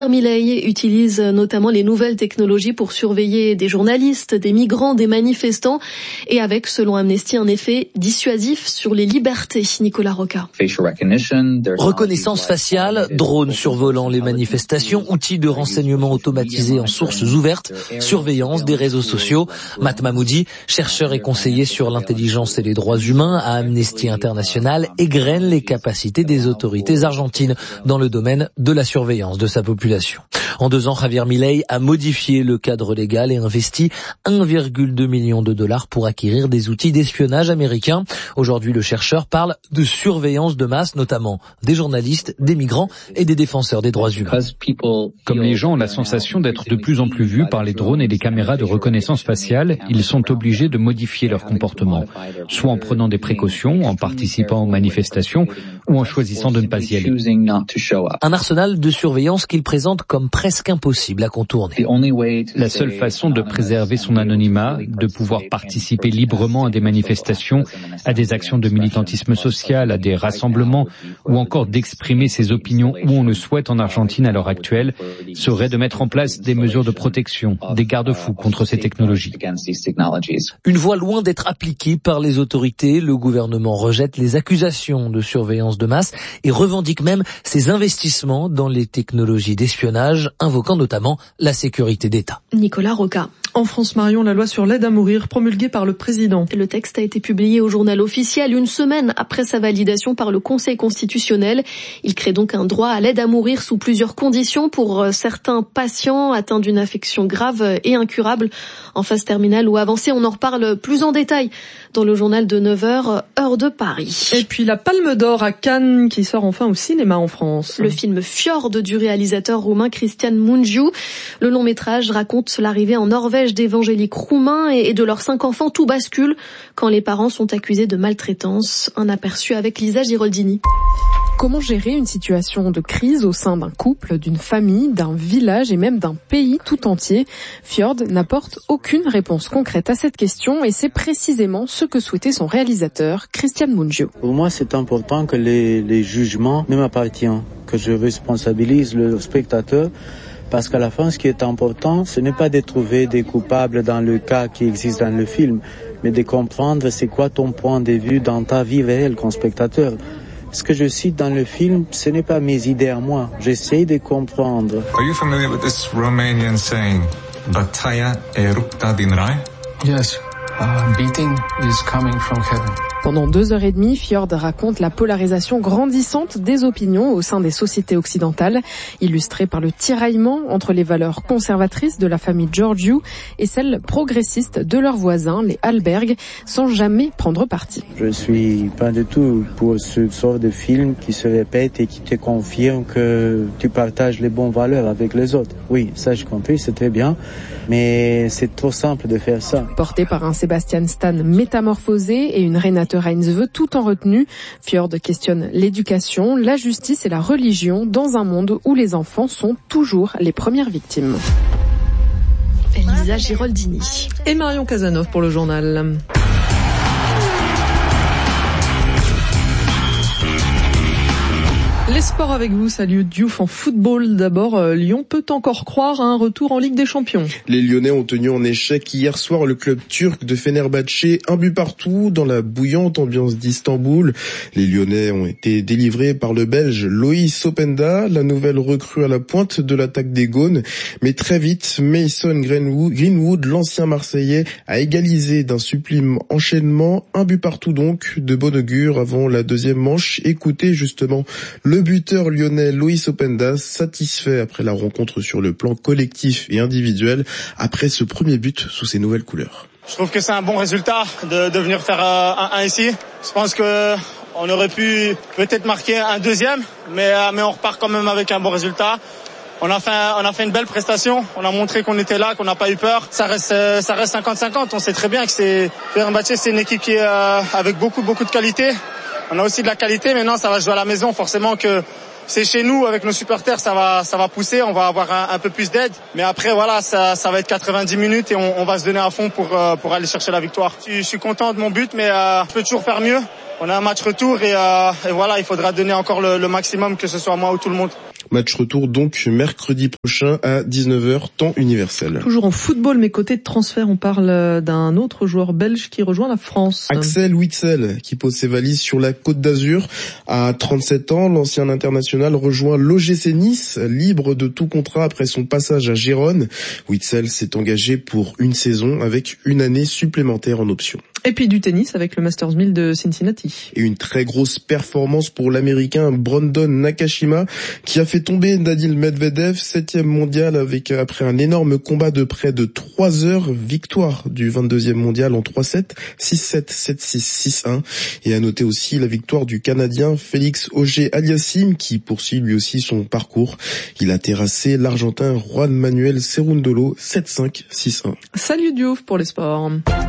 Milei utilise notamment les nouvelles technologies pour surveiller des journalistes, des migrants, des manifestants et avec, selon Amnesty, un effet dissuasif sur les libertés. Nicolas Roca. Reconnaissance faciale, drones survolant les manifestations, outils de renseignement automatisés en sources ouvertes, surveillance des réseaux sociaux. Matt Mahmoudi, chercheur et conseiller sur l'intelligence et les droits humains à Amnesty International, égrène les capacités des autorités argentines dans le domaine de la surveillance de sa population. En 2 ans, Javier Milei a modifié le cadre légal et investi 1,2 million de dollars pour acquérir des outils d'espionnage américains. Aujourd'hui, le chercheur parle de surveillance de masse, notamment des journalistes, des migrants et des défenseurs des droits humains. Comme les gens ont la sensation d'être de plus en plus vus par les drones et les caméras de reconnaissance faciale, ils sont obligés de modifier leur comportement, soit en prenant des précautions, en participant aux manifestations ou en choisissant de ne pas y aller. Un arsenal de surveillance qu'il présente comme presque impossible à contourner. La seule façon de préserver son anonymat, de pouvoir participer librement à des manifestations, à des actions de militantisme social, à des rassemblements, ou encore d'exprimer ses opinions où on le souhaite en Argentine à l'heure actuelle, serait de mettre en place des mesures de protection, des garde-fous contre ces technologies. Une voie loin d'être appliquée par les autorités, le gouvernement rejette les accusations de surveillance de masse et revendique même ses investissements dans les technologies d'espionnage, invoquant notamment la sécurité d'État. Nicolas Roca. En France, Marion, la loi sur l'aide à mourir promulguée par le président. Le texte a été publié au journal officiel 1 semaine après sa validation par le Conseil constitutionnel. Il crée donc un droit à l'aide à mourir sous plusieurs conditions pour certains patients atteints d'une affection grave et incurable en phase terminale ou avancée. On en reparle plus en détail dans le journal de 9h, heure de Paris. Et puis la Palme d'Or à Cannes qui sort enfin au cinéma en France. Le film Fjord du réalisateur roumain Cristian Mungiu. Le long métrage raconte l'arrivée en Norvège d'évangéliques roumains et de leurs 5 enfants. Tout bascule quand les parents sont accusés de maltraitance. Un aperçu avec Lisa Giraldini. Comment gérer une situation de crise au sein d'un couple, d'une famille, d'un village et même d'un pays tout entier? Fjord n'apporte aucune réponse concrète à cette question et c'est précisément ce que souhaitait son réalisateur, Cristian Mungiu. Pour moi, c'est important que les jugements ne m'appartiennent, que je responsabilise le spectateur. Parce qu'à la fin, ce qui est important, ce n'est pas de trouver des coupables dans le cas qui existe dans le film, mais de comprendre c'est quoi ton point de vue dans ta vie réelle comme spectateur. Ce que je cite dans le film, ce n'est pas mes idées à moi. J'essaie de comprendre. Are you familiar with this Romanian saying, Bătaia e rupta din rai? Yes, beating is coming from heaven. Pendant 2h30, Fjord raconte la polarisation grandissante des opinions au sein des sociétés occidentales, illustrée par le tiraillement entre les valeurs conservatrices de la famille Georgiou et celles progressistes de leurs voisins, les Alberg, sans jamais prendre parti. Je suis pas du tout pour ce genre de film qui se répète et qui te confirme que tu partages les bonnes valeurs avec les autres. Oui, ça j'ai compris, c'est très bien, mais c'est trop simple de faire ça. Porté par un Sebastian Stan métamorphosé et une Renate Reinsve veut tout en retenue, Fjord questionne l'éducation, la justice et la religion dans un monde où les enfants sont toujours les premières victimes. Elisa Giraldini. Et Marion Casanov pour le journal. Les sports avec vous, salut Diouf en football. D'abord, Lyon peut encore croire à un retour en Ligue des Champions. Les Lyonnais ont tenu en échec hier soir le club turc de Fenerbahçe, 1 but partout dans la bouillante ambiance d'Istanbul. Les Lyonnais ont été délivrés par le Belge Loïs Openda, la nouvelle recrue à la pointe de l'attaque des Gaunes. Mais très vite, Mason Greenwood, l'ancien Marseillais, a égalisé d'un sublime enchaînement. 1 but partout donc, de bon augure avant la deuxième manche. Écoutez justement le buteur lyonnais Loïs Openda, satisfait après la rencontre sur le plan collectif et individuel, après ce premier but sous ses nouvelles couleurs. Je trouve que c'est un bon résultat de venir faire un 1 ici. Je pense que on aurait pu peut-être marquer un deuxième, mais on repart quand même avec un bon résultat. On a fait une belle prestation. On a montré qu'on était là, qu'on n'a pas eu peur. Ça reste 50-50. On sait très bien que Fenerbahçe, c'est une équipe qui est avec beaucoup de qualité. On a aussi de la qualité. Maintenant, ça va jouer à la maison. Forcément que c'est chez nous, avec nos supporters, ça va pousser. On va avoir un peu plus d'aide. Mais après, voilà, ça va être 90 minutes et on va se donner à fond pour aller chercher la victoire. Je suis content de mon but, mais je peux toujours faire mieux. On a un match retour et voilà, il faudra donner encore le maximum, que ce soit moi ou tout le monde. Match retour donc mercredi prochain à 19h, temps universel. Toujours en football, mais côté de transfert, on parle d'un autre joueur belge qui rejoint la France. Axel Witsel, qui pose ses valises sur la Côte d'Azur. À 37 ans, l'ancien international rejoint l'OGC Nice, libre de tout contrat après son passage à Gérone. Witsel s'est engagé pour une saison avec une année supplémentaire en option. Et puis du tennis avec le Masters 1000 de Cincinnati. Et une très grosse performance pour l'Américain Brandon Nakashima, qui a fait tomber Daniil Medvedev, 7e mondial après un énorme combat de près de 3 heures. Victoire du 22e mondial en 3-7, 6-7, 7-6, 6-1. Et à noter aussi la victoire du Canadien Félix Auger-Aliassime, qui poursuit lui aussi son parcours. Il a terrassé l'Argentin Juan Manuel Cerundolo, 7-5, 6-1. Salut Diouf pour les sports.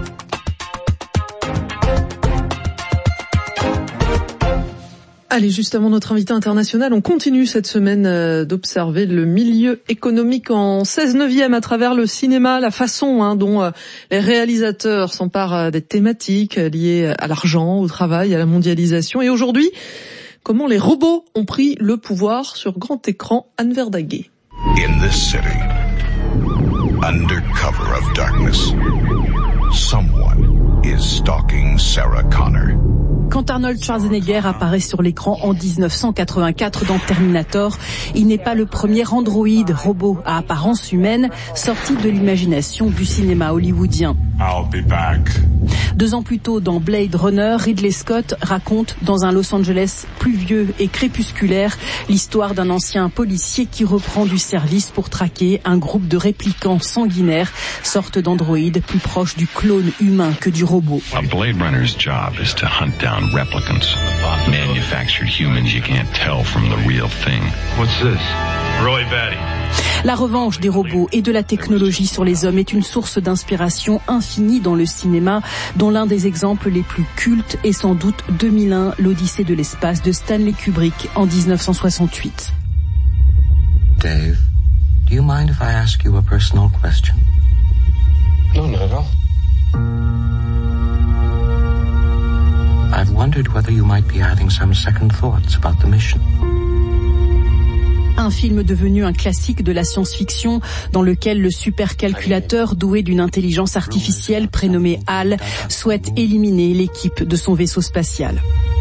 Allez, juste avant notre invité international, on continue cette semaine d'observer le milieu économique en 16/9 à travers le cinéma, la façon dont les réalisateurs s'emparent des thématiques liées à l'argent, au travail, à la mondialisation. Et aujourd'hui, comment les robots ont pris le pouvoir sur grand écran. Anne Verdaguet. In this city, under cover of darkness, someone is stalking Sarah Connor. Quand Arnold Schwarzenegger apparaît sur l'écran en 1984 dans Terminator, il n'est pas le premier androïde robot à apparence humaine sorti de l'imagination du cinéma hollywoodien. I'll be back. 2 ans plus tôt, dans Blade Runner, Ridley Scott raconte, dans un Los Angeles pluvieux et crépusculaire, l'histoire d'un ancien policier qui reprend du service pour traquer un groupe de réplicants sanguinaires, sorte d'androïdes plus proche du clone humain que du robot. A Blade Runner's job is to hunt down replicants. Manufactured humans you can't tell from the real thing. What's this? Roy Batty. La revanche des robots et de la technologie sur les hommes est une source d'inspiration infinie dans le cinéma, dont l'un des exemples les plus cultes est sans doute 2001, l'Odyssée de l'espace de Stanley Kubrick en 1968. Dave, do you mind if I ask you a personal question? No, not at all. I've wondered whether you might be having some second thoughts about the mission. Un film devenu un classique de la science-fiction dans lequel le supercalculateur doué d'une intelligence artificielle prénommé HAL souhaite éliminer l'équipe de son vaisseau spatial.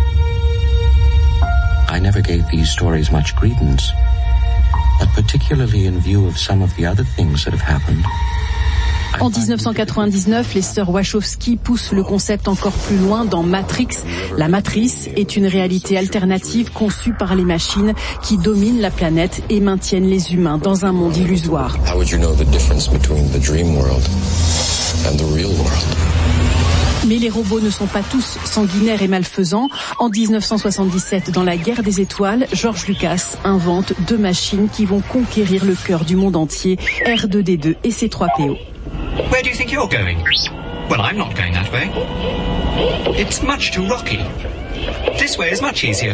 I never gave these stories much credence, but particularly in view of some of the other things that have happened. En 1999, les sœurs Wachowski poussent le concept encore plus loin dans Matrix. La matrice est une réalité alternative conçue par les machines qui dominent la planète et maintiennent les humains dans un monde illusoire. How would you know the difference between the dream world and the real world? Mais les robots ne sont pas tous sanguinaires et malfaisants. En 1977, dans la guerre des étoiles, George Lucas invente 2 machines qui vont conquérir le cœur du monde entier, R2-D2 et C3PO. Where do you think you're going? Well, I'm not going that way. It's much too rocky. This way is much easier.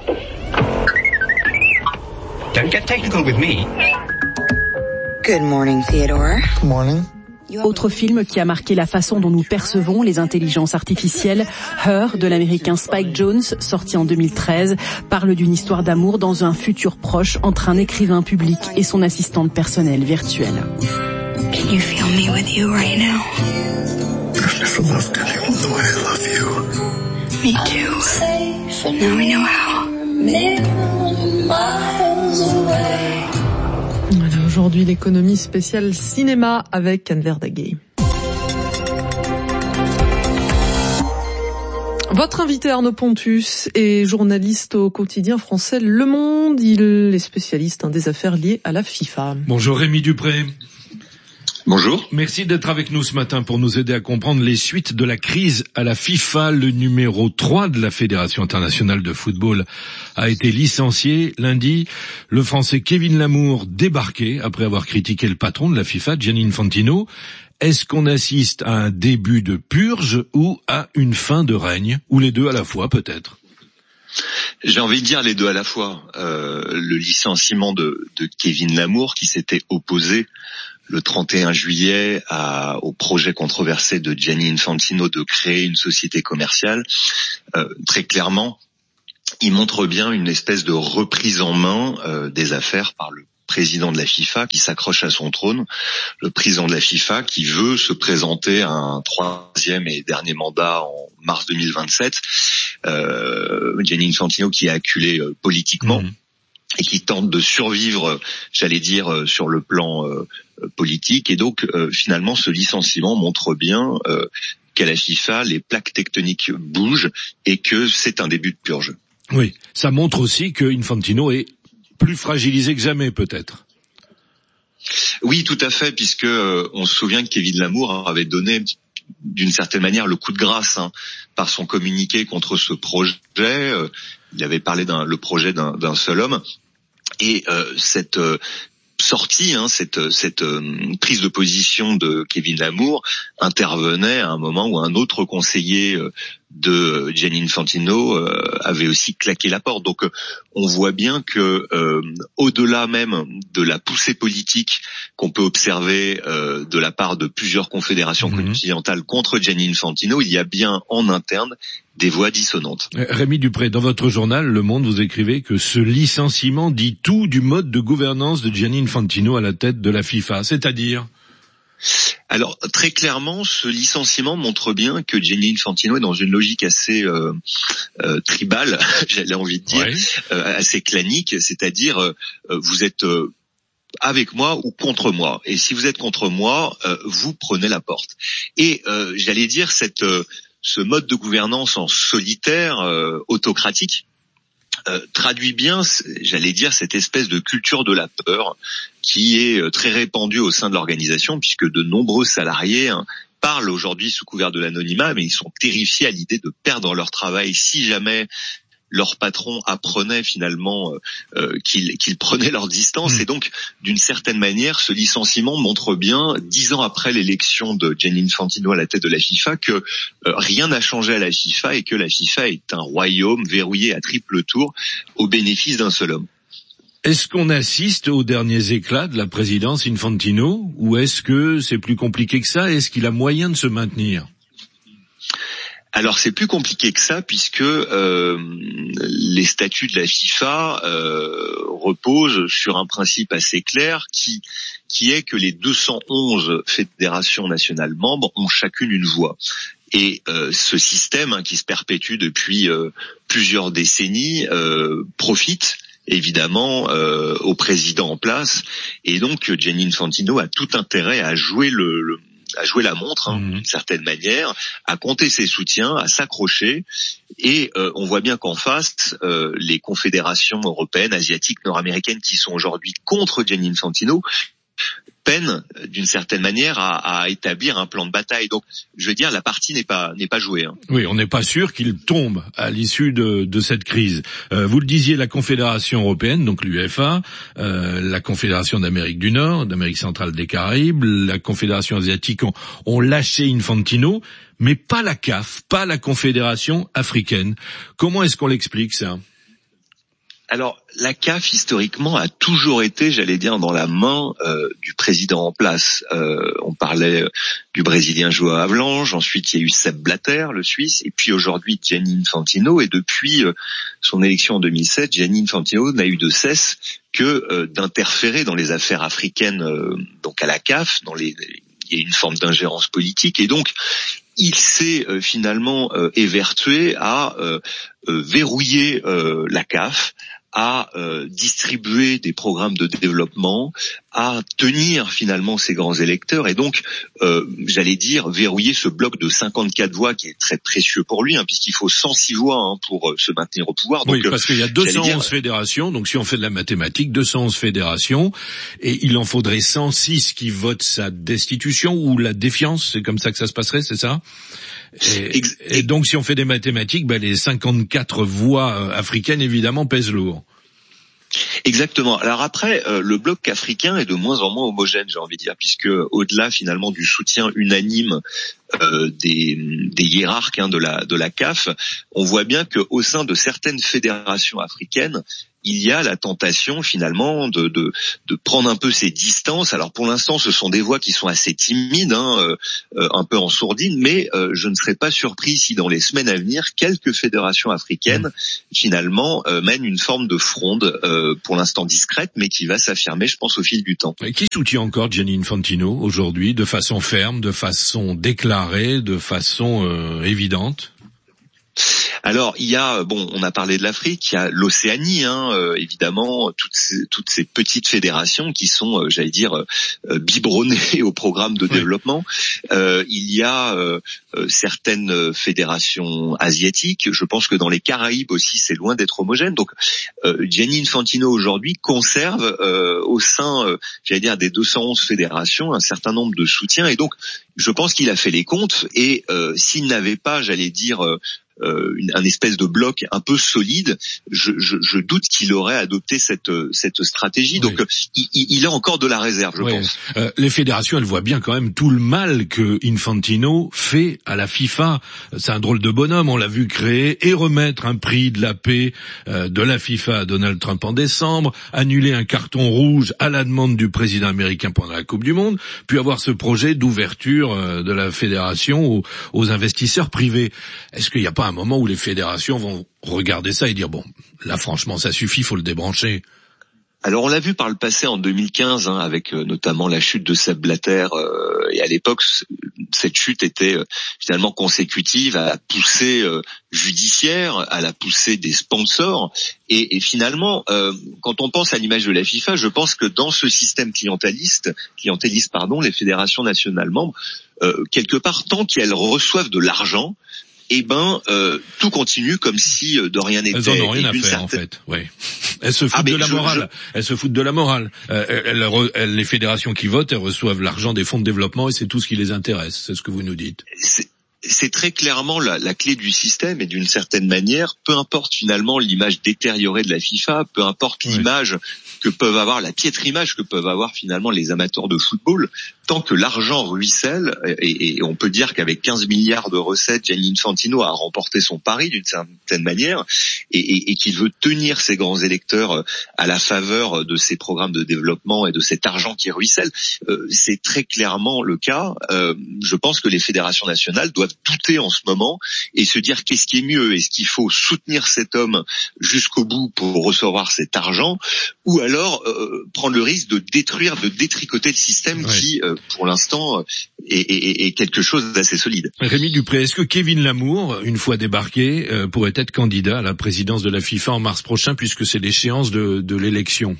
Don't get technical with me. Good morning, Theodore. Good morning. Autre film qui a marqué la façon dont nous percevons les intelligences artificielles, Her de l'américain Spike Jonze, sorti en 2013, parle d'une histoire d'amour dans un futur proche entre un écrivain public et son assistante personnelle virtuelle. Can you feel me with you right now? I've never loved anyone the way I love you. Me too. Now we know how. Voilà, aujourd'hui, l'économie spéciale cinéma avec Anne Verdaguet. Votre invité Arnaud Pontus est journaliste au quotidien français Le Monde. Il est spécialiste des affaires liées à la FIFA. Bonjour Rémi Dupré. Bonjour. Merci d'être avec nous ce matin pour nous aider à comprendre les suites de la crise à la FIFA. Le numéro 3 de la Fédération internationale de football a été licencié lundi. Le Français Kevin Lamour débarqué après avoir critiqué le patron de la FIFA, Gianni Infantino. Est-ce qu'on assiste à un début de purge ou à une fin de règne? Ou les deux à la fois peut-être? J'ai envie de dire les deux à la fois. Le licenciement de Kevin Lamour qui s'était opposé le 31 juillet au projet controversé de Gianni Infantino de créer une société commerciale. Très clairement, il montre bien une espèce de reprise en main des affaires par le président de la FIFA qui s'accroche à son trône, le président de la FIFA qui veut se présenter à un troisième et dernier mandat en mars 2027, Gianni Infantino qui est acculé politiquement et qui tente de survivre, j'allais dire, sur le plan politique. Et donc, finalement, ce licenciement montre bien qu'à la FIFA, les plaques tectoniques bougent et que c'est un début de purge. Oui, ça montre aussi que Infantino est plus fragilisé que jamais, peut-être. Oui, tout à fait, puisque on se souvient que Kevin Lamour avait donné d'une certaine manière le coup de grâce par son communiqué contre ce projet. Il avait parlé le projet d'un seul homme, et cette sortie, cette prise de position de Kevin Lamour intervenait à un moment où un autre conseiller de Gianni Infantino avait aussi claqué la porte. Donc on voit bien que au-delà même de la poussée politique qu'on peut observer de la part de plusieurs confédérations continentales contre Gianni Infantino, il y a bien en interne des voix dissonantes. Rémi Dupré, dans votre journal Le Monde, vous écrivez que ce licenciement dit tout du mode de gouvernance de Gianni Infantino à la tête de la FIFA, c'est-à-dire ? Alors très clairement, ce licenciement montre bien que Gianni Infantino est dans une logique assez tribale, j'avais envie de dire, assez clanique, c'est-à-dire vous êtes avec moi ou contre moi, et si vous êtes contre moi, vous prenez la porte. Et j'allais dire ce mode de gouvernance en solitaire, autocratique, traduit bien, j'allais dire, cette espèce de culture de la peur qui est très répandue au sein de l'organisation, puisque de nombreux salariés parlent aujourd'hui sous couvert de l'anonymat, mais ils sont terrifiés à l'idée de perdre leur travail si jamais leur patron apprenait finalement qu'ils prenaient leur distance. Et donc, d'une certaine manière, ce licenciement montre bien, 10 ans après l'élection de Gianni Infantino à la tête de la FIFA, que rien n'a changé à la FIFA et que la FIFA est un royaume verrouillé à triple tour au bénéfice d'un seul homme. Est-ce qu'on assiste aux derniers éclats de la présidence Infantino, ou est-ce que c'est plus compliqué que ça? Est-ce qu'il a moyen de se maintenir? Alors c'est plus compliqué que ça, puisque les statuts de la FIFA reposent sur un principe assez clair qui est que les 211 fédérations nationales membres ont chacune une voix. Et ce système qui se perpétue depuis plusieurs décennies profite évidemment au président en place, et donc Gianni Infantino a tout intérêt à jouer à jouer la montre, d'une certaine manière, à compter ses soutiens, à s'accrocher, et on voit bien qu'en face, les confédérations européennes, asiatiques, nord-américaines qui sont aujourd'hui contre Gianni Infantino peinent d'une certaine manière à établir un plan de bataille. Donc, je veux dire, la partie n'est pas jouée. Oui, on n'est pas sûr qu'il tombe à l'issue de cette crise. Vous le disiez, la Confédération européenne, donc l'UEFA, la Confédération d'Amérique du Nord, d'Amérique centrale, des Caraïbes, la Confédération asiatique ont lâché Infantino, mais pas la CAF, pas la Confédération africaine. Comment est-ce qu'on l'explique, ça ? Alors, la CAF, historiquement, a toujours été, j'allais dire, dans la main du président en place. On parlait du Brésilien João Havelange, ensuite il y a eu Sepp Blatter, le Suisse, et puis aujourd'hui Gianni Infantino, et depuis son élection en 2007, Gianni Infantino n'a eu de cesse que d'interférer dans les affaires africaines, donc à la CAF, il y a une forme d'ingérence politique, et donc il s'est finalement évertué à verrouiller la CAF, à distribuer des programmes de développement, à tenir finalement ses grands électeurs, et donc, j'allais dire, verrouiller ce bloc de 54 voix qui est très précieux pour lui, puisqu'il faut 106 voix pour se maintenir au pouvoir. Donc, oui, parce qu'il y a 211 fédérations, donc si on fait de la mathématique, 211 fédérations, et il en faudrait 106 qui votent sa destitution ou la défiance, c'est comme ça que ça se passerait, c'est ça ? Et donc, si on fait des mathématiques, les 54 voix africaines, évidemment, pèsent lourd. Exactement. Alors après, le bloc africain est de moins en moins homogène, j'ai envie de dire, puisque au-delà finalement du soutien unanime des hiérarques de la CAF, on voit bien qu'au sein de certaines fédérations africaines, il y a la tentation finalement de prendre un peu ses distances. Alors pour l'instant, ce sont des voix qui sont assez timides, un peu en sourdine, mais je ne serais pas surpris si dans les semaines à venir, quelques fédérations africaines finalement mènent une forme de fronde, pour l'instant discrète, mais qui va s'affirmer, je pense, au fil du temps. Et qui soutient encore Gianni Infantino aujourd'hui, de façon ferme, de façon déclarée, de façon évidente? Alors il y a, on a parlé de l'Afrique, il y a l'Océanie, évidemment, toutes ces petites fédérations qui sont, biberonnées au programme de développement. Il y a certaines fédérations asiatiques. Je pense que dans les Caraïbes aussi, c'est loin d'être homogène. Donc Gianni Infantino aujourd'hui conserve au sein, des 211 fédérations, un certain nombre de soutiens. Et donc je pense qu'il a fait les comptes. Et s'il n'avait pas, un espèce de bloc un peu solide, je doute qu'il aurait adopté cette stratégie. Donc il a encore de la réserve, je pense. Les fédérations, elles voient bien quand même tout le mal que Infantino fait à la FIFA. C'est un drôle de bonhomme, on l'a vu créer et remettre un prix de la paix de la FIFA à Donald Trump en décembre, annuler un carton rouge à la demande du président américain pendant la Coupe du Monde, puis avoir ce projet d'ouverture de la fédération aux investisseurs privés. Est-ce qu'il n'y a pas un moment où les fédérations vont regarder ça et dire là franchement ça suffit, faut le débrancher? Alors on l'a vu par le passé en 2015 avec notamment la chute de Sepp Blatter et à l'époque cette chute était finalement consécutive à la poussée judiciaire, à la poussée des sponsors et finalement quand on pense à l'image de la FIFA, je pense que dans ce système clientéliste, les fédérations nationales membres quelque part tant qu'elles reçoivent de l'argent, tout continue comme si de rien n'était. Elles en ont rien à faire, en fait. Oui. Elles se foutent de la morale. Elles se foutent de la morale. Les fédérations qui votent, elles reçoivent l'argent des fonds de développement et c'est tout ce qui les intéresse. C'est ce que vous nous dites. C'est très clairement la clé du système et d'une certaine manière, peu importe finalement l'image détériorée de la FIFA, peu importe l'image que peuvent avoir, la piètre image que peuvent avoir finalement les amateurs de football, tant que l'argent ruisselle, et on peut dire qu'avec 15 milliards de recettes, Gianni Infantino a remporté son pari d'une certaine manière, et qu'il veut tenir ses grands électeurs à la faveur de ces programmes de développement et de cet argent qui ruisselle, c'est très clairement le cas. Je pense que les fédérations nationales doivent douter en ce moment et se dire qu'est-ce qui est mieux, est-ce qu'il faut soutenir cet homme jusqu'au bout pour recevoir cet argent, ou alors prendre le risque de détruire, de détricoter le système qui pour l'instant est quelque chose d'assez solide. Rémi Dupré, est-ce que Kevin Lamour, une fois débarqué, pourrait être candidat à la présidence de la FIFA en mars prochain puisque c'est l'échéance de l'élection?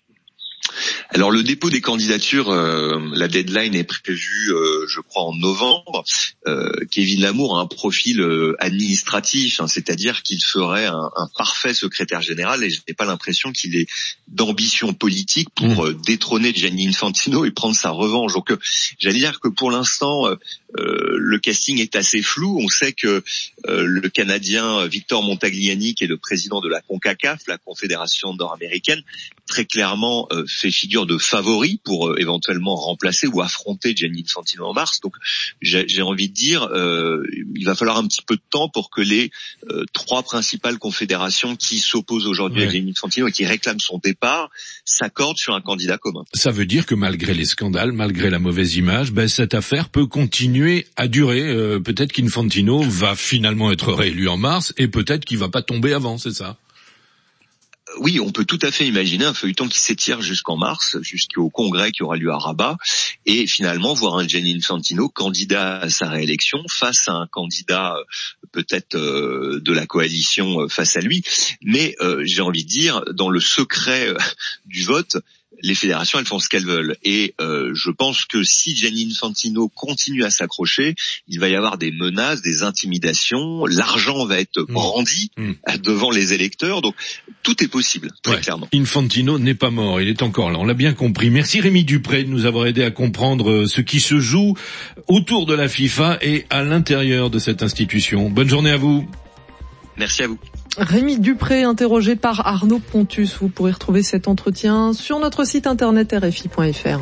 Alors le dépôt des candidatures, la deadline est prévue, je crois, en novembre. Kevin Lamour a un profil administratif, c'est-à-dire qu'il ferait un parfait secrétaire général, et je n'ai pas l'impression qu'il ait d'ambition politique pour détrôner Gianni Infantino et prendre sa revanche. Donc j'allais dire que pour l'instant, le casting est assez flou. On sait que le Canadien Victor Montagliani, qui est le président de la CONCACAF, la Confédération nord-américaine, très clairement fait figure de favori pour éventuellement remplacer ou affronter Gianni Infantino en mars. Donc j'ai envie de dire, il va falloir un petit peu de temps pour que les trois principales confédérations qui s'opposent aujourd'hui à Gianni Infantino et qui réclament son départ s'accordent sur un candidat commun. Ça veut dire que malgré les scandales, malgré la mauvaise image, cette affaire peut continuer à durer. Peut-être qu'Infantino va finalement être réélu en mars et peut-être qu'il va pas tomber avant, c'est ça? Oui, on peut tout à fait imaginer un feuilleton qui s'étire jusqu'en mars, jusqu'au congrès qui aura lieu à Rabat, et finalement voir un Gianni Infantino candidat à sa réélection face à un candidat peut-être de la coalition face à lui. Mais j'ai envie de dire, dans le secret du vote, les fédérations, elles font ce qu'elles veulent. Et je pense que si Gianni Infantino continue à s'accrocher, il va y avoir des menaces, des intimidations, l'argent va être brandi devant les électeurs. Donc tout est possible, très clairement. Infantino n'est pas mort, il est encore là, on l'a bien compris. Merci Rémi Dupré de nous avoir aidé à comprendre ce qui se joue autour de la FIFA et à l'intérieur de cette institution. Bonne journée à vous. Merci à vous. Rémi Dupré, interrogé par Arnaud Pontus. Vous pourrez retrouver cet entretien sur notre site internet rfi.fr.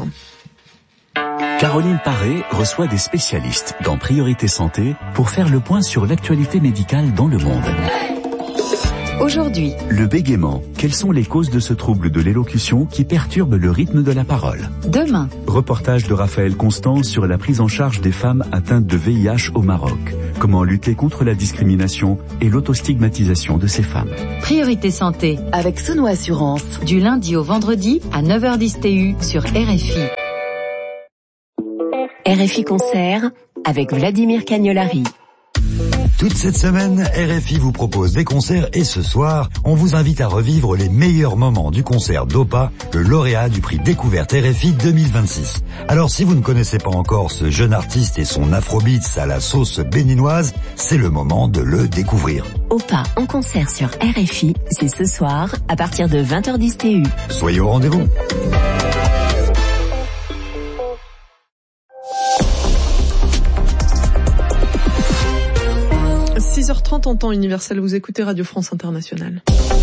Caroline Paré reçoit des spécialistes dans Priorité Santé pour faire le point sur l'actualité médicale dans le monde. Aujourd'hui, le bégaiement. Quelles sont les causes de ce trouble de l'élocution qui perturbe le rythme de la parole? Demain, reportage de Raphaël Constant sur la prise en charge des femmes atteintes de VIH au Maroc. Comment lutter contre la discrimination et l'autostigmatisation de ces femmes. Priorité santé avec Sono Assurance. Du lundi au vendredi à 9h10 TU sur RFI. RFI Concert avec Vladimir Cagnolari. Toute cette semaine, RFI vous propose des concerts et ce soir, on vous invite à revivre les meilleurs moments du concert d'Opa, le lauréat du prix Découverte RFI 2026. Alors si vous ne connaissez pas encore ce jeune artiste et son afrobeats à la sauce béninoise, c'est le moment de le découvrir. Opa en concert sur RFI, c'est ce soir à partir de 20h10 TU. Soyez au rendez-vous. – 6h30 en temps universel, vous écoutez Radio France Internationale.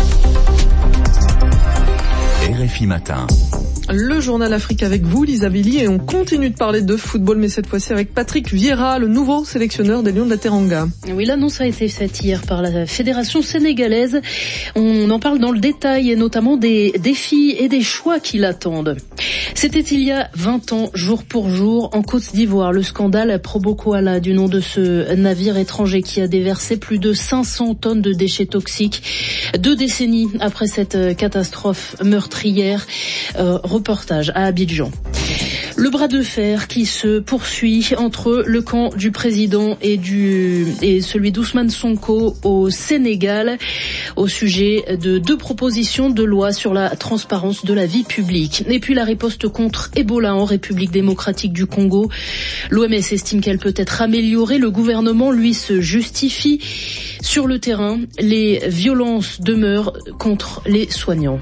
RFI Matin. Le journal Afrique avec vous, Lisa Billy, et on continue de parler de football, mais cette fois-ci avec Patrick Vieira, le nouveau sélectionneur des Lions de la Teranga. Oui, l'annonce a été faite hier par la fédération sénégalaise. On en parle dans le détail et notamment des défis et des choix qui l'attendent. C'était il y a 20 ans, jour pour jour, en Côte d'Ivoire. Le scandale Probo Koala, du nom de ce navire étranger qui a déversé plus de 500 tonnes de déchets toxiques 2 décennies après cette catastrophe meurtrière. Reportage à Abidjan. Le bras de fer qui se poursuit entre le camp du président et celui d'Ousmane Sonko au Sénégal au sujet de 2 propositions de loi sur la transparence de la vie publique. Et puis la riposte contre Ebola en République démocratique du Congo. L'OMS estime qu'elle peut être améliorée. Le gouvernement, lui, se justifie. Sur le terrain, les violences demeurent contre les soignants.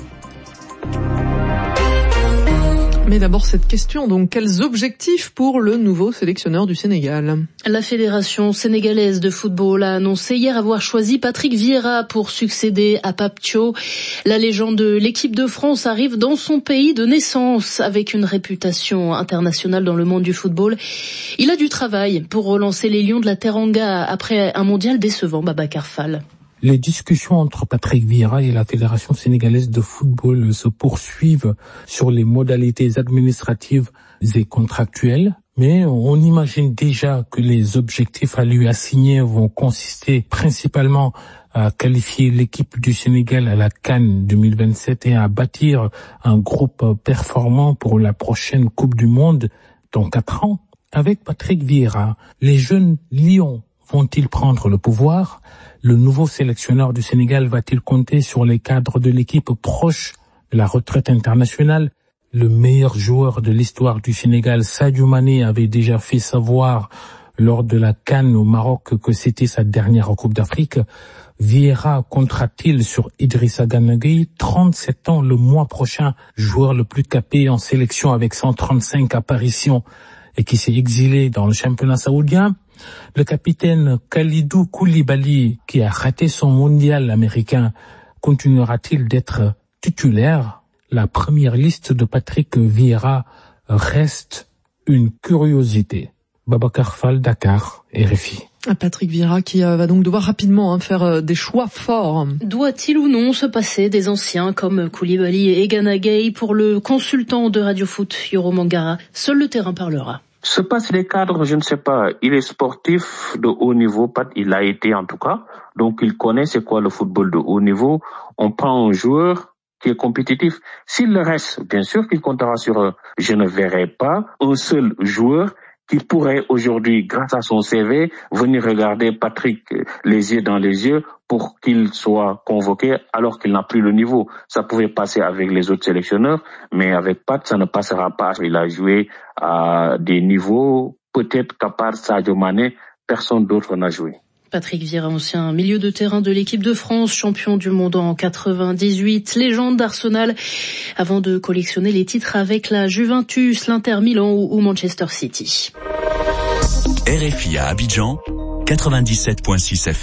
Mais d'abord cette question, donc quels objectifs pour le nouveau sélectionneur du Sénégal? La Fédération sénégalaise de football a annoncé hier avoir choisi Patrick Vieira pour succéder à Pape Thiaw. La légende de l'équipe de France arrive dans son pays de naissance avec une réputation internationale dans le monde du football. Il a du travail pour relancer les Lions de la Teranga après un mondial décevant, Babacar Fall. Les discussions entre Patrick Vieira et la Fédération sénégalaise de football se poursuivent sur les modalités administratives et contractuelles, mais on imagine déjà que les objectifs à lui assigner vont consister principalement à qualifier l'équipe du Sénégal à la CAN 2027 et à bâtir un groupe performant pour la prochaine Coupe du Monde dans 4 ans. Avec Patrick Vieira, les jeunes Lions vont-ils prendre le pouvoir? Le nouveau sélectionneur du Sénégal va-t-il compter sur les cadres de l'équipe proche de la retraite internationale? Le meilleur joueur de l'histoire du Sénégal, Sadio Mané, avait déjà fait savoir lors de la CAN au Maroc que c'était sa dernière Coupe d'Afrique. Vieira comptera-t-il sur Idrissa Gana Gueye, 37 ans le mois prochain, joueur le plus capé en sélection avec 135 apparitions et qui s'est exilé dans le championnat saoudien? Le capitaine Kalidou Koulibaly, qui a raté son mondial américain, continuera-t-il d'être titulaire? La première liste de Patrick Vieira reste une curiosité. Babacar Fall, Dakar, RFI. Patrick Vieira qui va donc devoir rapidement faire des choix forts. Doit-il ou non se passer des anciens comme Koulibaly et Gana Gueye? Pour le consultant de Radio Foot, Yoro Mangara, seul le terrain parlera. Se passe les cadres, je ne sais pas. Il est sportif de haut niveau, il l'a été en tout cas. Donc il connaît c'est quoi le football de haut niveau. On prend un joueur qui est compétitif. S'il le reste, bien sûr qu'il comptera sur eux. Je ne verrai pas un seul joueur qui pourrait aujourd'hui, grâce à son CV, venir regarder Patrick les yeux dans les yeux pour qu'il soit convoqué alors qu'il n'a plus le niveau. Ça pouvait passer avec les autres sélectionneurs, mais avec Pat, ça ne passera pas. Il a joué à des niveaux, peut-être qu'à part Sadio Mané, personne d'autre n'a joué. Patrick Vieira, ancien milieu de terrain de l'équipe de France, champion du monde en 98, légende d'Arsenal, avant de collectionner les titres avec la Juventus, l'Inter Milan ou Manchester City. RFI à Abidjan, 97.6 FM.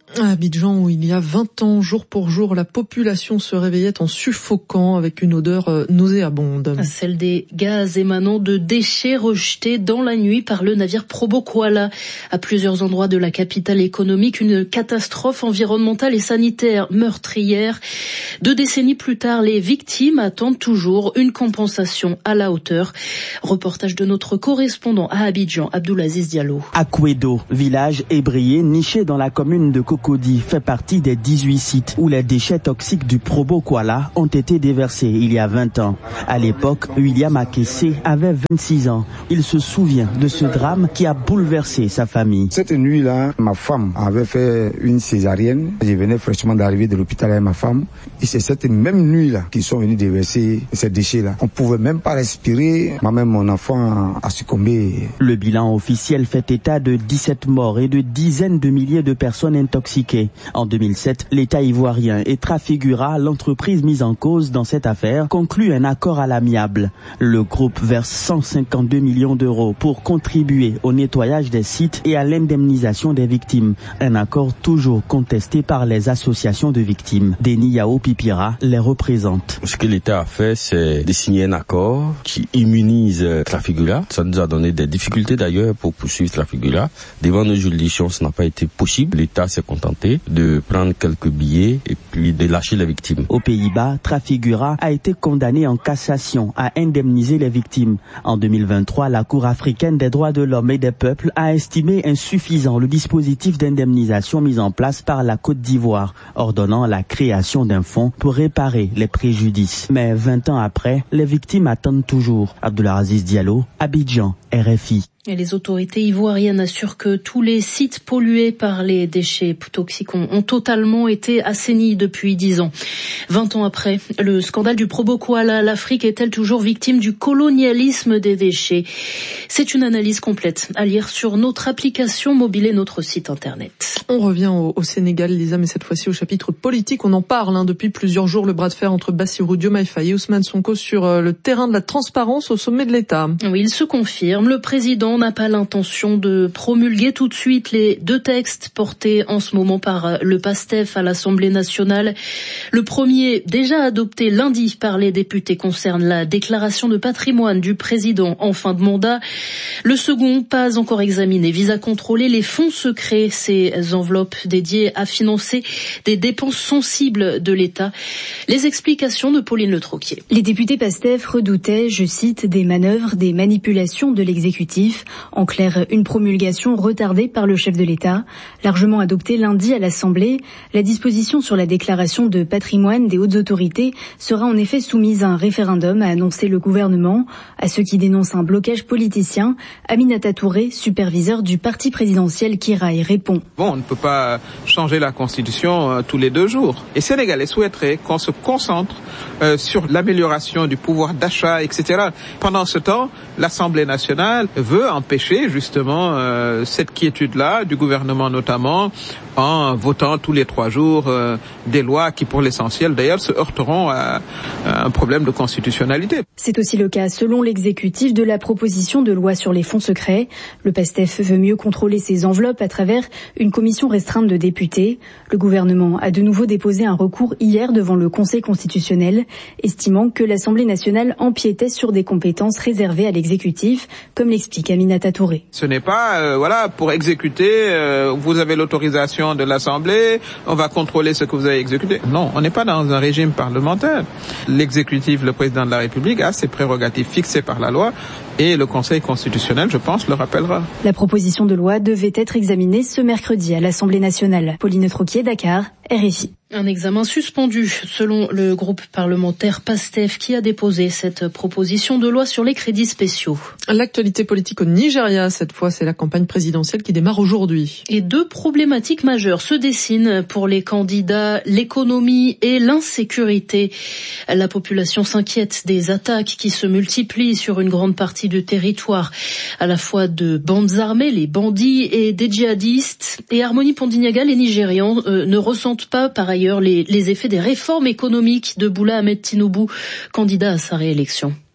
À Abidjan, où il y a 20 ans, jour pour jour, la population se réveillait en suffoquant avec une odeur nauséabonde. Celle des gaz émanant de déchets rejetés dans la nuit par le navire Probo Koala. À plusieurs endroits de la capitale économique, une catastrophe environnementale et sanitaire meurtrière. 2 décennies plus tard, les victimes attendent toujours une compensation à la hauteur. Reportage de notre correspondant à Abidjan, Abdoulaziz Diallo. Akwedo, village ébrié niché dans la commune de Cocody, fait partie des 18 sites où les déchets toxiques du Probo Koala ont été déversés il y a 20 ans. À l'époque, William Akessé avait 26 ans. Il se souvient de ce drame qui a bouleversé sa famille. Cette nuit-là, ma femme avait fait une césarienne. Je venais fraîchement d'arriver de l'hôpital avec ma femme. Et c'est cette même nuit-là qu'ils sont venus déverser ces déchets-là. On pouvait même pas respirer. Moi-même, mon enfant a succombé. Le bilan officiel fait état de 17 morts et de dizaines de milliers de personnes intoxiquées. En 2007, l'État ivoirien et Trafigura, l'entreprise mise en cause dans cette affaire, conclut un accord à l'amiable. Le groupe verse 152 millions d'euros pour contribuer au nettoyage des sites et à l'indemnisation des victimes. Un accord toujours contesté par les associations de victimes. Denis Yao Pipira les représente. Ce que l'État a fait, c'est de signer un accord qui immunise Trafigura. Ça nous a donné des difficultés d'ailleurs pour poursuivre Trafigura. Devant nos juridictions, ce n'a pas été possible. L'État s'est contenté de prendre quelques billets et puis de lâcher les victimes. Aux Pays-Bas, Trafigura a été condamné en cassation à indemniser les victimes. En 2023, la Cour africaine des droits de l'homme et des peuples a estimé insuffisant le dispositif d'indemnisation mis en place par la Côte d'Ivoire, ordonnant la création d'un fonds pour réparer les préjudices. Mais 20 ans après, les victimes attendent toujours. Abdoulaziz Diallo, Abidjan, RFI. Et les autorités ivoiriennes assurent que tous les sites pollués par les déchets toxiques ont totalement été assainis depuis 10 ans. 20 ans après le scandale du Probo Koala, l'Afrique est-elle toujours victime du colonialisme des déchets? C'est une analyse complète à lire sur notre application mobile et notre site internet. On revient au Sénégal, Lisa, mais cette fois-ci au chapitre politique. On en parle depuis plusieurs jours, le bras de fer entre Bassirou Diomaye Faye et Ousmane Sonko sur le terrain de la transparence au sommet de l'État. Oui, il se confirme. Le président n'a pas l'intention de promulguer tout de suite les 2 textes portés en ce moment par le PASTEF à l'Assemblée nationale. Le premier, déjà adopté lundi par les députés, concerne la déclaration de patrimoine du président en fin de mandat. Le second, pas encore examiné, vise à contrôler les fonds secrets, ces enveloppes dédiées à financer des dépenses sensibles de l'État. Les explications de Pauline Le Troquier. Les députés PASTEF redoutaient, je cite, des manœuvres, des manipulations de l'exécutif. En clair, une promulgation retardée par le chef de l'État. Largement adoptée lundi à l'Assemblée, la disposition sur la déclaration de patrimoine des hautes autorités sera en effet soumise à un référendum, a annoncé le gouvernement. À ceux qui dénoncent un blocage politicien, Aminata Touré, superviseur du parti présidentiel Kiraï, répond. On ne peut pas changer la Constitution tous les 2 jours. Les Sénégalais souhaiteraient qu'on se concentre sur l'amélioration du pouvoir d'achat, etc. Pendant ce temps, l'Assemblée nationale veut empêcher justement cette quiétude-là du gouvernement notamment en votant tous les 3 jours des lois qui pour l'essentiel d'ailleurs se heurteront à un problème de constitutionnalité. C'est aussi le cas selon l'exécutif de la proposition de loi sur les fonds secrets. Le PASTEF veut mieux contrôler ses enveloppes à travers une commission restreinte de députés. Le gouvernement a de nouveau déposé un recours hier devant le Conseil constitutionnel, estimant que l'Assemblée nationale empiétait sur des compétences réservées à l'exécutif, comme l'explique Aminata Touré. Ce n'est pas pour exécuter, vous avez l'autorisation de l'Assemblée, on va contrôler ce que vous avez exécuté. Non, on n'est pas dans un régime parlementaire. L'exécutif, le président de la République, a ses prérogatives fixées par la loi et le Conseil constitutionnel, je pense, le rappellera. La proposition de loi devait être examinée ce mercredi à l'Assemblée nationale. Pauline Troquier, Dakar, RFI. Un examen suspendu, selon le groupe parlementaire PASTEF qui a déposé cette proposition de loi sur les crédits spéciaux. L'actualité politique au Nigeria, cette fois, c'est la campagne présidentielle qui démarre aujourd'hui. Et 2 problématiques majeures se dessinent pour les candidats, l'économie et l'insécurité. La population s'inquiète des attaques qui se multiplient sur une grande partie du territoire, à la fois de bandes armées, les bandits, et des djihadistes. Et Harmonie Pandinyaga, les Nigérians ne ressentent pas, par ailleurs, les effets des réformes économiques de Boula Ahmed Tinubu, candidat à sa réélection.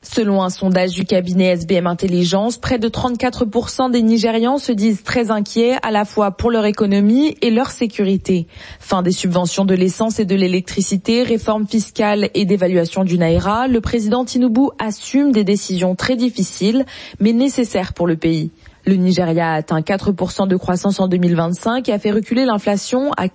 Selon un sondage du cabinet SBM Intelligence, près de 34% des Nigérians se disent très inquiets à la fois pour leur économie et leur sécurité. Fin des subventions de l'essence et de l'électricité, réforme fiscale et d'évaluation du Naira, le président Tinubu assume des décisions très difficiles mais nécessaires pour le pays. Le Nigeria a atteint 4% de croissance en 2025 et a fait reculer l'inflation à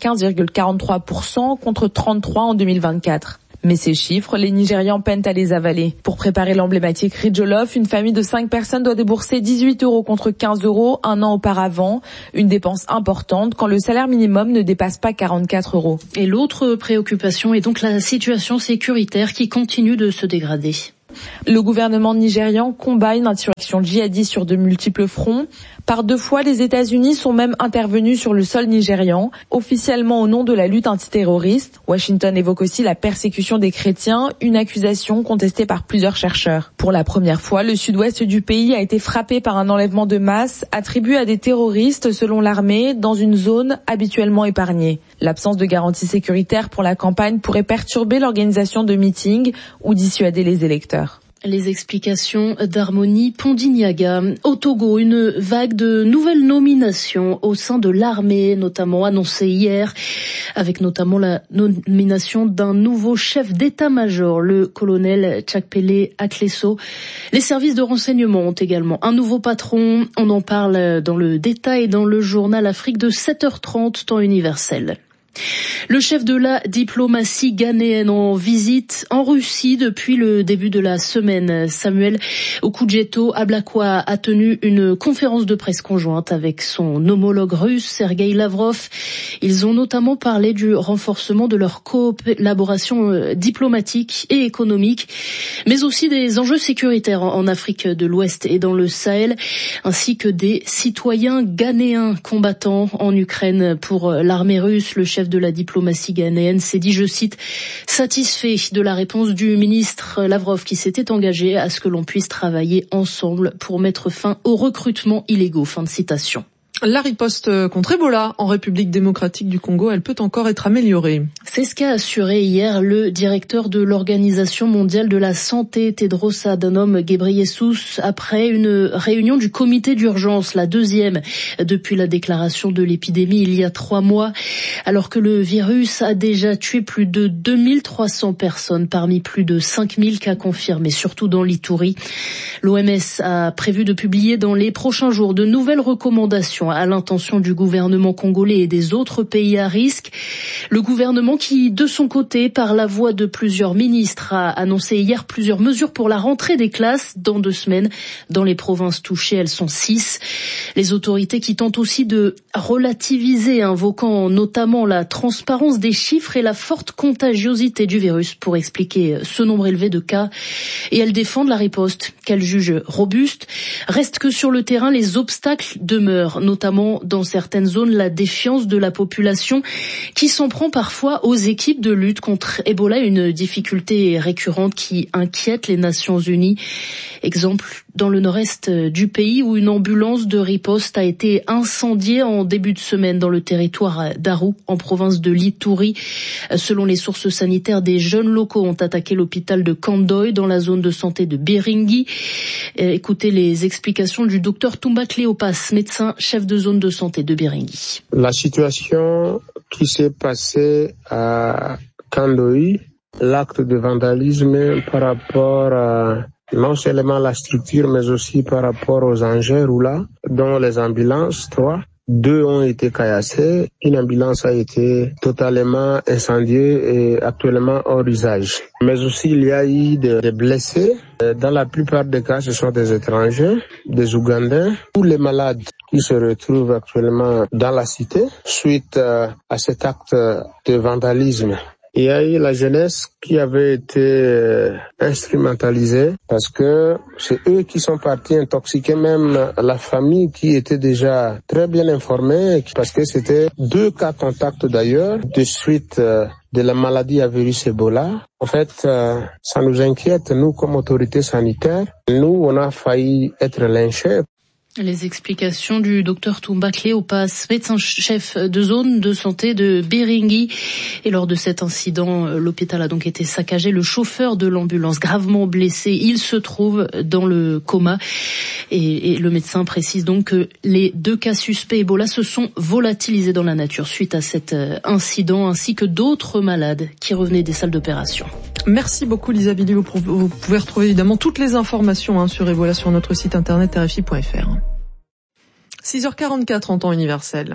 15,43% contre 33% en 2024. Mais ces chiffres, les Nigérians peinent à les avaler. Pour préparer l'emblématique riz jollof, une famille de 5 personnes doit débourser 18 € contre 15 € un an auparavant. Une dépense importante quand le salaire minimum ne dépasse pas 44 €. Et l'autre préoccupation est donc la situation sécuritaire qui continue de se dégrader. Le gouvernement nigérian combat une insurrection djihadiste sur de multiples fronts. Par 2 fois, les États-Unis sont même intervenus sur le sol nigérian, officiellement au nom de la lutte antiterroriste. Washington évoque aussi la persécution des chrétiens, une accusation contestée par plusieurs chercheurs. Pour la première fois, le sud-ouest du pays a été frappé par un enlèvement de masse attribué à des terroristes selon l'armée dans une zone habituellement épargnée. L'absence de garantie sécuritaire pour la campagne pourrait perturber l'organisation de meetings ou dissuader les électeurs. Les explications d'Harmonie Pondignaga. Au Togo, une vague de nouvelles nominations au sein de l'armée, notamment annoncée hier, avec notamment la nomination d'un nouveau chef d'état-major, le colonel Tchakpele Akleso. Les services de renseignement ont également un nouveau patron. On en parle dans le détail dans le journal Afrique de 7h30, temps universel. Le chef de la diplomatie ghanéenne en visite en Russie depuis le début de la semaine. Samuel Okudjeto Ablakwa a tenu une conférence de presse conjointe avec son homologue russe Sergei Lavrov. Ils ont notamment parlé du renforcement de leur collaboration diplomatique et économique, mais aussi des enjeux sécuritaires en Afrique de l'Ouest et dans le Sahel, ainsi que des citoyens ghanéens combattant en Ukraine pour l'armée russe. Le chef de la diplomatie ghanéenne s'est dit, je cite, satisfait de la réponse du ministre Lavrov qui s'était engagé à ce que l'on puisse travailler ensemble pour mettre fin aux recrutements illégaux. Fin de citation. La riposte contre Ebola en République démocratique du Congo, elle peut encore être améliorée. C'est ce qu'a assuré hier le directeur de l'Organisation mondiale de la santé, Tedros Adhanom Ghebreyesus, après une réunion du comité d'urgence, la deuxième depuis la déclaration de l'épidémie il y a 3 mois, alors que le virus a déjà tué plus de 2300 personnes parmi plus de 5000 cas confirmés, surtout dans l'Ituri. L'OMS a prévu de publier dans les prochains jours de nouvelles recommandations à l'intention du gouvernement congolais et des autres pays à risque. Le gouvernement qui, de son côté, par la voix de plusieurs ministres, a annoncé hier plusieurs mesures pour la rentrée des classes dans 2 semaines. Dans les provinces touchées, elles sont 6. Les autorités qui tentent aussi de relativiser, invoquant notamment la transparence des chiffres et la forte contagiosité du virus pour expliquer ce nombre élevé de cas. Et elles défendent la riposte qu'elles jugent robuste. Reste que sur le terrain, les obstacles demeurent, notamment dans certaines zones, la défiance de la population qui s'en prend parfois aux équipes de lutte contre Ebola, une difficulté récurrente qui inquiète les Nations Unies. Exemple dans le nord-est du pays où une ambulance de riposte a été incendiée en début de semaine dans le territoire d'Aru, en province de l'Ituri. Selon les sources sanitaires, des jeunes locaux ont attaqué l'hôpital de Kandoy dans la zone de santé de Biringi. Écoutez les explications du docteur Toumba Cléopas, médecin chef de zone de santé de Biringi. La situation qui s'est passée à Kandoy, l'acte de vandalisme par rapport à non seulement la structure, mais aussi par rapport aux engins roulants, dont les ambulances, 3. 2 ont été caillassées. Une ambulance a été totalement incendiée et actuellement hors usage. Mais aussi, il y a eu des blessés. Dans la plupart des cas, ce sont des étrangers, des Ougandais. Tous les malades qui se retrouvent actuellement dans la cité suite à cet acte de vandalisme. Il y a eu la jeunesse qui avait été instrumentalisée parce que c'est eux qui sont partis intoxiquer même la famille qui était déjà très bien informée parce que c'était 2 cas contacts d'ailleurs de suite de la maladie à virus Ebola. En fait, ça nous inquiète, nous, comme autorités sanitaires. Nous, on a failli être lynchés. Les explications du docteur Toumba Cléopas, médecin-chef de zone de santé de Biringui. Et lors de cet incident, l'hôpital a donc été saccagé. Le chauffeur de l'ambulance gravement blessé, il se trouve dans le coma. Et le médecin précise donc que les 2 cas suspects Ebola se sont volatilisés dans la nature suite à cet incident, ainsi que d'autres malades qui revenaient des salles d'opération. Merci beaucoup Lisa Billy. Vous pouvez retrouver évidemment toutes les informations sur Ebola sur notre site internet rfi.fr. 6h44 en temps universel.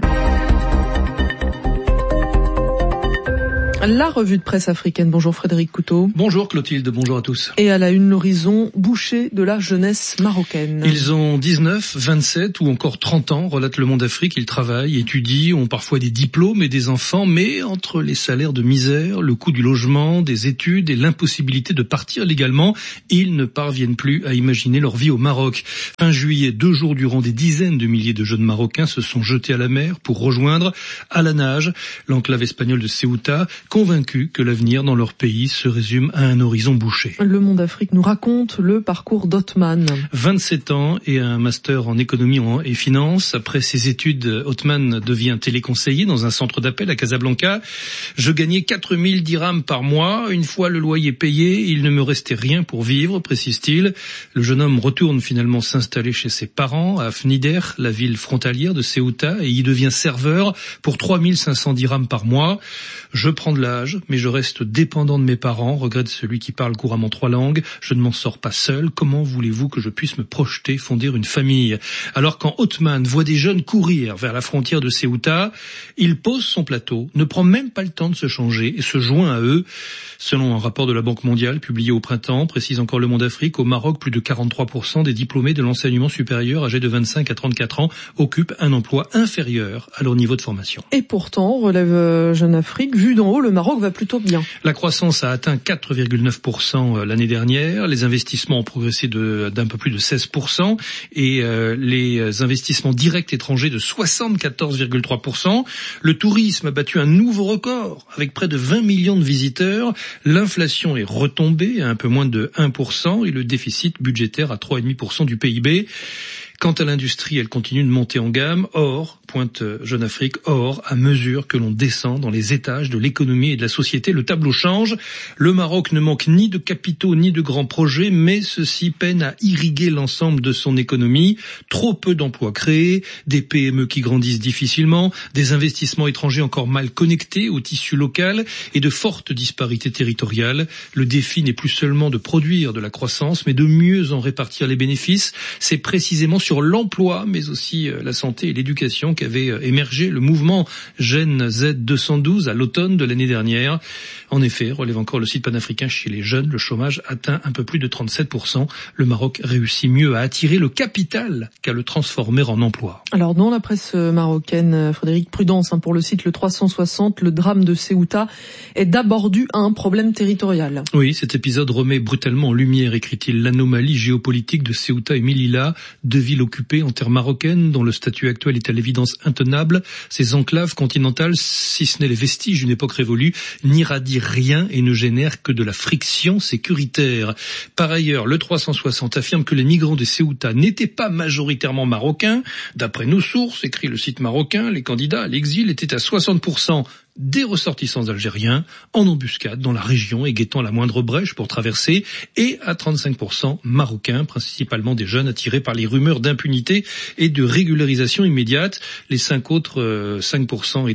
La revue de presse africaine. Bonjour Frédéric Couteau. Bonjour Clotilde, bonjour à tous. Et à la une, l'horizon bouché de la jeunesse marocaine. Ils ont 19, 27 ou encore 30 ans, relate Le Monde Afrique. Ils travaillent, étudient, ont parfois des diplômes et des enfants, mais entre les salaires de misère, le coût du logement, des études et l'impossibilité de partir légalement, ils ne parviennent plus à imaginer leur vie au Maroc. Fin juillet, 2 jours durant, des dizaines de milliers de jeunes Marocains se sont jetés à la mer pour rejoindre à la nage l'enclave espagnole de Ceuta, convaincus que l'avenir dans leur pays se résume à un horizon bouché. Le Monde Afrique nous raconte le parcours d'Othman. 27 ans et un master en économie et finance. Après ses études, Othman devient téléconseiller dans un centre d'appel à Casablanca. Je gagnais 4000 dirhams par mois. Une fois le loyer payé, il ne me restait rien pour vivre, précise-t-il. Le jeune homme retourne finalement s'installer chez ses parents à Fnider, la ville frontalière de Ceuta, et y devient serveur pour 3500 dirhams par mois. Je prends de l'âge, mais je reste dépendant de mes parents, regrette celui qui parle couramment 3 langues. Je ne m'en sors pas seul. Comment voulez-vous que je puisse me projeter, fonder une famille? Alors quand Othman voit des jeunes courir vers la frontière de Ceuta, il pose son plateau, ne prend même pas le temps de se changer et se joint à eux. Selon un rapport de la Banque mondiale publié au printemps, précise encore Le Monde Afrique, au Maroc, plus de 43% des diplômés de l'enseignement supérieur âgés de 25 à 34 ans occupent un emploi inférieur à leur niveau de formation. Et pourtant, relève Jeune Afrique, vu d'en haut, le Maroc va plutôt bien. La croissance a atteint 4,9% l'année dernière. Les investissements ont progressé d'un peu plus de 16% et les investissements directs étrangers de 74,3%. Le tourisme a battu un nouveau record avec près de 20 millions de visiteurs. L'inflation est retombée à un peu moins de 1% et le déficit budgétaire à 3,5% du PIB. Quant à l'industrie, elle continue de monter en gamme. Or, pointe Jeune Afrique, or, à mesure que l'on descend dans les étages de l'économie et de la société, le tableau change. Le Maroc ne manque ni de capitaux ni de grands projets, mais ceux-ci peinent à irriguer l'ensemble de son économie. Trop peu d'emplois créés, des PME qui grandissent difficilement, des investissements étrangers encore mal connectés au tissu local et de fortes disparités territoriales. Le défi n'est plus seulement de produire de la croissance, mais de mieux en répartir les bénéfices. C'est précisément sur l'emploi, mais aussi la santé et l'éducation qu'avait émergé le mouvement Gen Z 212 à l'automne de l'année dernière. En effet, relève encore le site panafricain, chez les jeunes, le chômage atteint un peu plus de 37%. Le Maroc réussit mieux à attirer le capital qu'à le transformer en emploi. Alors dans la presse marocaine, Frédéric, prudence pour le site Le 360, le drame de Ceuta est d'abord dû à un problème territorial. Oui, cet épisode remet brutalement en lumière, écrit-il, l'anomalie géopolitique de Ceuta et Melilla, deux villes occupées en terre marocaine dont le statut actuel est à l'évidence intenable. Ces enclaves continentales, si ce n'est les vestiges d'une époque révolue, n'irradient rien et ne génèrent que de la friction sécuritaire. Par ailleurs, le 360 affirme que les migrants de Ceuta n'étaient pas majoritairement marocains. D'après nos sources, écrit le site marocain, les candidats à l'exil étaient à 60% des ressortissants algériens en embuscade dans la région et guettant la moindre brèche pour traverser, et à 35% marocains, principalement des jeunes attirés par les rumeurs d'impunité et de régularisation immédiate. Les autres 5%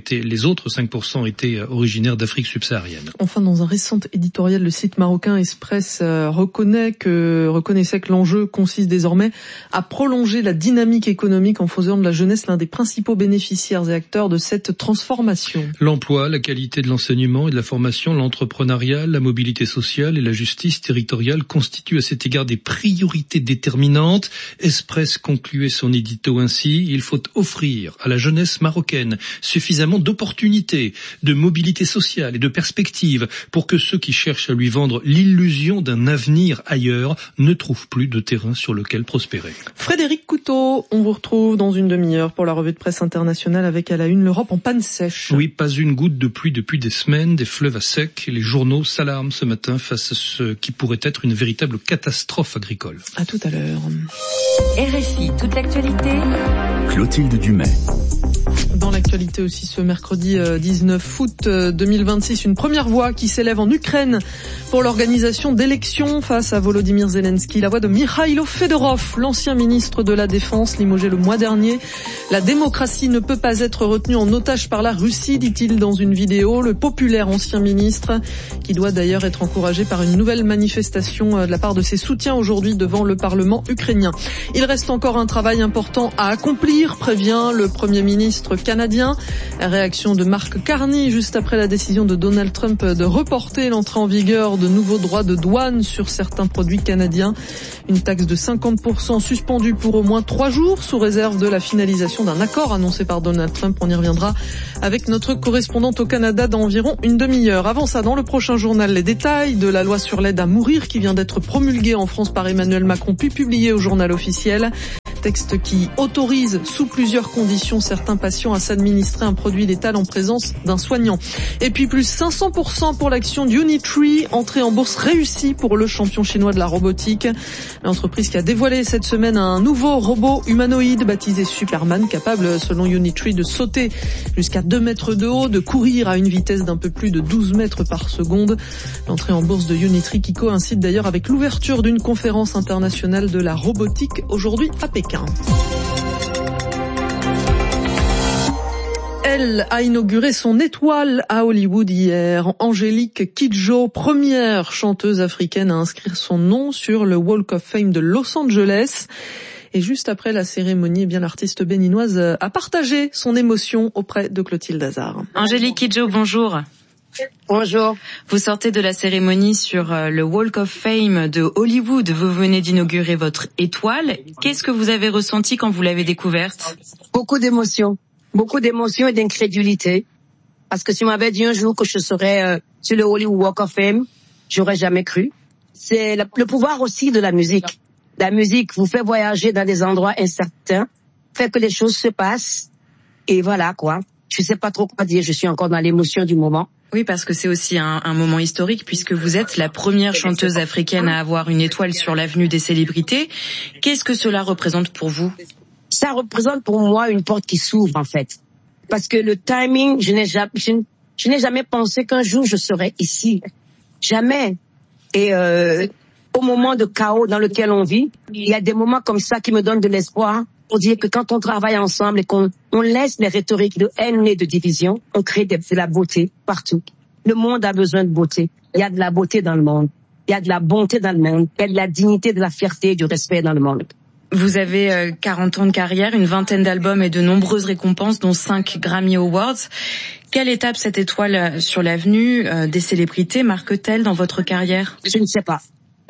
étaient originaires d'Afrique subsaharienne. Enfin, dans un récent éditorial, le site marocain Express reconnaissait que l'enjeu consiste désormais à prolonger la dynamique économique en faisant de la jeunesse l'un des principaux bénéficiaires et acteurs de cette transformation. L'emploi, la qualité de l'enseignement et de la formation, l'entrepreneuriat, la mobilité sociale et la justice territoriale constituent à cet égard des priorités déterminantes. Express concluait son édito ainsi: il faut offrir à la jeunesse marocaine suffisamment d'opportunités, de mobilité sociale et de perspectives pour que ceux qui cherchent à lui vendre l'illusion d'un avenir ailleurs ne trouvent plus de terrain sur lequel prospérer. Frédéric Couteau, on vous retrouve dans une demi-heure pour la revue de presse internationale avec à la une l'Europe en panne sèche. Oui, pas une gouttes de pluie depuis des semaines, des fleuves à sec. Les journaux s'alarment ce matin face à ce qui pourrait être une véritable catastrophe agricole. À tout à l'heure. RFI, toute l'actualité. Clotilde Dumais. Dans l'actualité aussi ce mercredi 19 août 2026, une première voix qui s'élève en Ukraine pour l'organisation d'élections face à Volodymyr Zelensky. La voix de Mikhailo Fedorov, l'ancien ministre de la Défense, limogé le mois dernier. La démocratie ne peut pas être retenue en otage par la Russie, dit-il dans une vidéo. Le populaire ancien ministre, qui doit d'ailleurs être encouragé par une nouvelle manifestation de la part de ses soutiens aujourd'hui devant le Parlement ukrainien. Il reste encore un travail important à accomplir, prévient le Premier ministre canadien. La réaction de Mark Carney juste après la décision de Donald Trump de reporter l'entrée en vigueur de nouveaux droits de douane sur certains produits canadiens. Une taxe de 50% suspendue pour au moins 3 jours sous réserve de la finalisation d'un accord annoncé par Donald Trump. On y reviendra avec notre correspondante au Canada dans environ une demi-heure. Avant ça, dans le prochain journal, les détails de la loi sur l'aide à mourir qui vient d'être promulguée en France par Emmanuel Macron puis publiée au journal officiel. Texte qui autorise sous plusieurs conditions certains patients à s'administrer un produit létal en présence d'un soignant. Et puis plus 500% pour l'action d'Unitree, entrée en bourse réussie pour le champion chinois de la robotique. L'entreprise qui a dévoilé cette semaine un nouveau robot humanoïde baptisé Superman, capable selon Unitree de sauter jusqu'à 2 mètres de haut, de courir à une vitesse d'un peu plus de 12 mètres par seconde. L'entrée en bourse de Unitree qui coïncide d'ailleurs avec l'ouverture d'une conférence internationale de la robotique aujourd'hui à Pékin. Elle a inauguré son étoile à Hollywood hier. Angélique Kidjo, première chanteuse africaine à inscrire son nom sur le Walk of Fame de Los Angeles. Et juste après la cérémonie, l'artiste béninoise a partagé son émotion auprès de Clotilde Hazard. Angélique Kidjo, bonjour. Bonjour. Vous sortez de la cérémonie sur le Walk of Fame de Hollywood. Vous venez d'inaugurer votre étoile. Qu'est-ce que vous avez ressenti quand vous l'avez découverte? Beaucoup d'émotions et d'incrédulité. Parce que si on m'avait dit un jour que je serais sur le Hollywood Walk of Fame, j'aurais jamais cru. C'est le pouvoir aussi de la musique. La musique vous fait voyager dans des endroits incertains, fait que les choses se passent. Et voilà quoi. Je sais pas trop quoi dire. Je suis encore dans l'émotion du moment. Oui, parce que c'est aussi un moment historique puisque vous êtes la première chanteuse africaine à avoir une étoile sur l'avenue des célébrités. Qu'est-ce que cela représente pour vous? Ça représente pour moi une porte qui s'ouvre en fait. Parce que le timing, je n'ai jamais pensé qu'un jour je serais ici. Jamais. Et au moment de chaos dans lequel on vit, il y a des moments comme ça qui me donnent de l'espoir pour dire que quand on travaille ensemble et qu'on laisse les rhétoriques de haine et de division, on crée de la beauté partout. Le monde a besoin de beauté. Il y a de la beauté dans le monde. Il y a de la bonté dans le monde. Il y a de la dignité, de la fierté et du respect dans le monde. Vous avez 40 ans de carrière, une vingtaine d'albums et de nombreuses récompenses, dont 5 Grammy Awards. Quelle étape cette étoile sur l'avenue des célébrités marque-t-elle dans votre carrière? Je ne sais pas.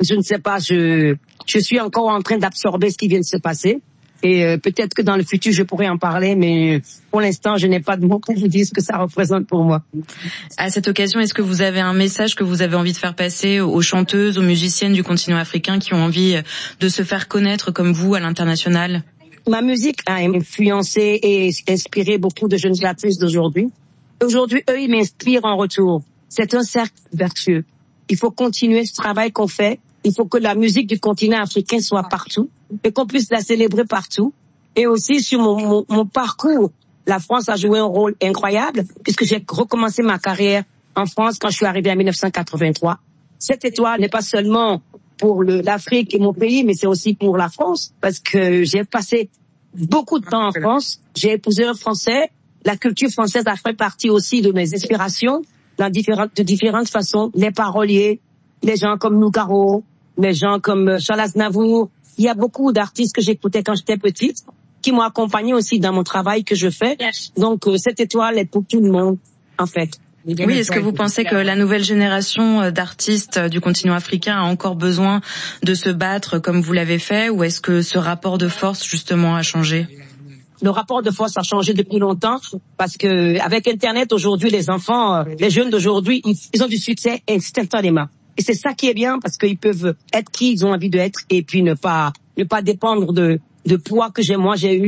Je suis encore en train d'absorber ce qui vient de se passer. Et peut-être que dans le futur, je pourrais en parler, mais pour l'instant, je n'ai pas de mots pour vous dire ce que ça représente pour moi. À cette occasion, est-ce que vous avez un message que vous avez envie de faire passer aux chanteuses, aux musiciennes du continent africain qui ont envie de se faire connaître comme vous à l'international? Ma musique a influencé et inspiré beaucoup de jeunes artistes d'aujourd'hui. Aujourd'hui, eux, ils m'inspirent en retour. C'est un cercle vertueux. Il faut continuer ce travail qu'on fait. Il faut que la musique du continent africain soit partout et qu'on puisse la célébrer partout. Et aussi sur mon parcours, la France a joué un rôle incroyable puisque j'ai recommencé ma carrière en France quand je suis arrivée en 1983. Cette étoile n'est pas seulement pour l'Afrique et mon pays, mais c'est aussi pour la France parce que j'ai passé beaucoup de temps en France. J'ai épousé un Français. La culture française a fait partie aussi de mes inspirations de différentes façons. Les paroliers, les gens comme Nougaro, les gens comme Charles Aznavour. Il y a beaucoup d'artistes que j'écoutais quand j'étais petite, qui m'ont accompagné aussi dans mon travail que je fais. Donc cette étoile est pour tout le monde, en fait. Oui, est-ce que vous pensez que la nouvelle génération d'artistes du continent africain a encore besoin de se battre comme vous l'avez fait, ou est-ce que ce rapport de force justement a changé? Le rapport de force a changé depuis longtemps parce que avec Internet aujourd'hui, les enfants, les jeunes d'aujourd'hui, ils ont du succès instantanément. Et c'est ça qui est bien parce qu'ils peuvent être qui ils ont envie d'être et puis ne pas dépendre de poids que j'ai eu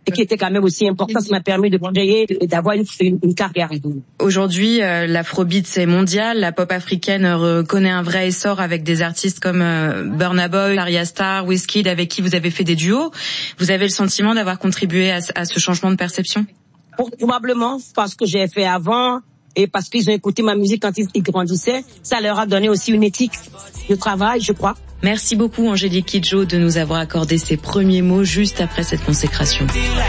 et qui était quand même aussi important. Ça m'a permis de créer, d'avoir une carrière. Aujourd'hui, l'afrobeat c'est mondial, la pop africaine connaît un vrai essor avec des artistes comme Burna Boy, Arya Starr, Wizkid, avec qui vous avez fait des duos. Vous avez le sentiment d'avoir contribué à ce changement de perception? Probablement, parce que j'ai fait avant et parce qu'ils ont écouté ma musique quand ils grandissaient, ça leur a donné aussi une éthique de travail, je crois. Merci beaucoup Angélique Kidjo de nous avoir accordé ces premiers mots juste après cette consécration.